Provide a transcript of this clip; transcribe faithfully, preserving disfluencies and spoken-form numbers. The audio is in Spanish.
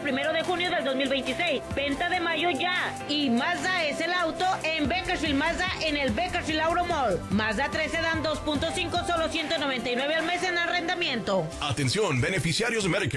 primero de junio del dos mil veintiséis. Venta de mayo ya. Y Mazda es el auto en Bakersfield Mazda en el Bakersfield Auto Mall. Mazda tres Sedan dos punto cinco, solo ciento noventa y nueve al mes en arrendamiento. Atención, beneficiarios Medicare.